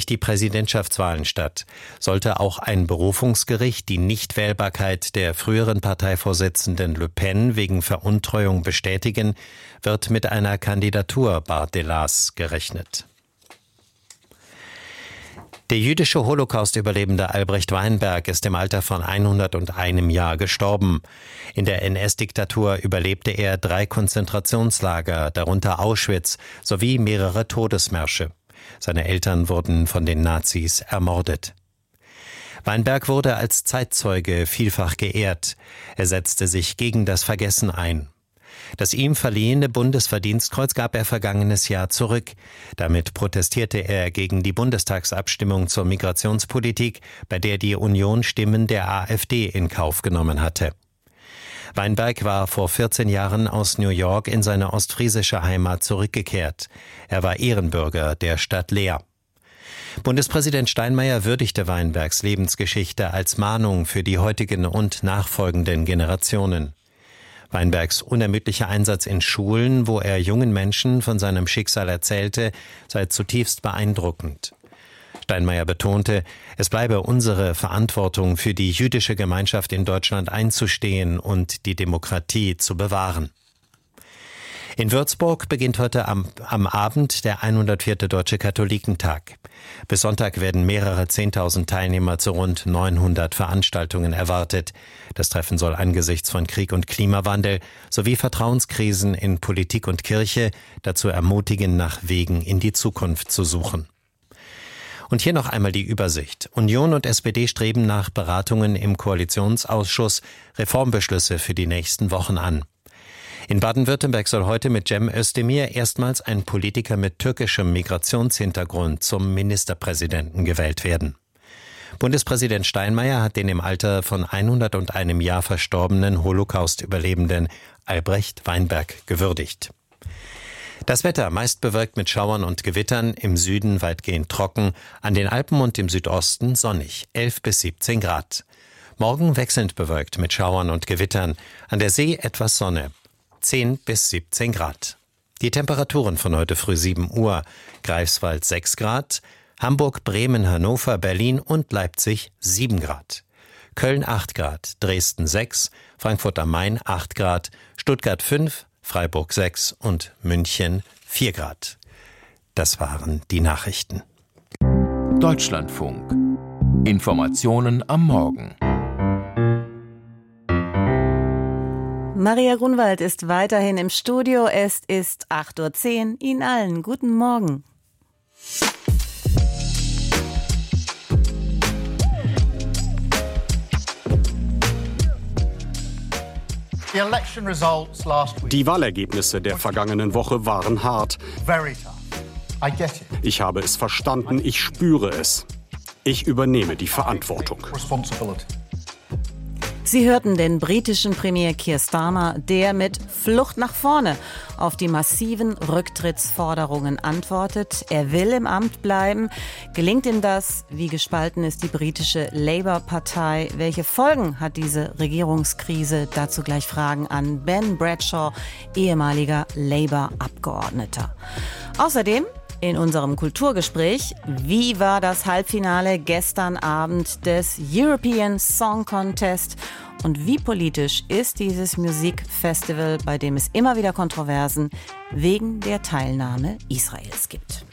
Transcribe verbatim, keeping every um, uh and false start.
die Präsidentschaftswahlen statt. Sollte auch ein Berufungsgericht die Nichtwählbarkeit der früheren Parteivorsitzenden Le Pen wegen Veruntreuung bestätigen, wird mit einer Kandidatur Bardelas gerechnet. Der jüdische Holocaust-Überlebende Albrecht Weinberg ist im Alter von hunderteinem Jahr gestorben. In der N S-Diktatur überlebte er drei Konzentrationslager, darunter Auschwitz, sowie mehrere Todesmärsche. Seine Eltern wurden von den Nazis ermordet. Weinberg wurde als Zeitzeuge vielfach geehrt. Er setzte sich gegen das Vergessen ein. Das ihm verliehene Bundesverdienstkreuz gab er vergangenes Jahr zurück. Damit protestierte er gegen die Bundestagsabstimmung zur Migrationspolitik, bei der die Union Stimmen der AfD in Kauf genommen hatte. Weinberg war vor vierzehn Jahren aus New York in seine ostfriesische Heimat zurückgekehrt. Er war Ehrenbürger der Stadt Leer. Bundespräsident Steinmeier würdigte Weinbergs Lebensgeschichte als Mahnung für die heutigen und nachfolgenden Generationen. Weinbergs unermüdlicher Einsatz in Schulen, wo er jungen Menschen von seinem Schicksal erzählte, sei zutiefst beeindruckend. Steinmeier betonte, es bleibe unsere Verantwortung, für die jüdische Gemeinschaft in Deutschland einzustehen und die Demokratie zu bewahren. In Würzburg beginnt heute am, am Abend der hundertvierte Deutsche Katholikentag. Bis Sonntag werden mehrere Zehntausend Teilnehmer zu rund neunhundert Veranstaltungen erwartet. Das Treffen soll angesichts von Krieg und Klimawandel sowie Vertrauenskrisen in Politik und Kirche dazu ermutigen, nach Wegen in die Zukunft zu suchen. Und hier noch einmal die Übersicht. Union und S P D streben nach Beratungen im Koalitionsausschuss Reformbeschlüsse für die nächsten Wochen an. In Baden-Württemberg soll heute mit Cem Özdemir erstmals ein Politiker mit türkischem Migrationshintergrund zum Ministerpräsidenten gewählt werden. Bundespräsident Steinmeier hat den im Alter von hunderteinem Jahr verstorbenen Holocaust-Überlebenden Albrecht Weinberg gewürdigt. Das Wetter meist bewölkt mit Schauern und Gewittern, im Süden weitgehend trocken, an den Alpen und im Südosten sonnig, elf bis siebzehn Grad. Morgen wechselnd bewölkt mit Schauern und Gewittern, an der See etwas Sonne. zehn bis siebzehn Grad. Die Temperaturen von heute früh sieben Uhr. Greifswald sechs Grad, Hamburg, Bremen, Hannover, Berlin und Leipzig sieben Grad. Köln acht Grad, Dresden sechs, Frankfurt am Main acht Grad, Stuttgart fünf, Freiburg sechs und München vier Grad. Das waren die Nachrichten. Deutschlandfunk. Informationen am Morgen. Maria Grunwald ist weiterhin im Studio. Es ist acht Uhr zehn. Ihnen allen guten Morgen. Die Wahlergebnisse der vergangenen Woche waren hart. Ich habe es verstanden, ich spüre es. Ich übernehme die Verantwortung. Sie hörten den britischen Premier Keir Starmer, der mit Flucht nach vorne auf die massiven Rücktrittsforderungen antwortet. Er will im Amt bleiben. Gelingt ihm das? Wie gespalten ist die britische Labour-Partei? Welche Folgen hat diese Regierungskrise? Dazu gleich Fragen an Ben Bradshaw, ehemaliger Labour-Abgeordneter. Außerdem in unserem Kulturgespräch, wie war das Halbfinale gestern Abend des European Song Contest und wie politisch ist dieses Musikfestival, bei dem es immer wieder Kontroversen wegen der Teilnahme Israels gibt?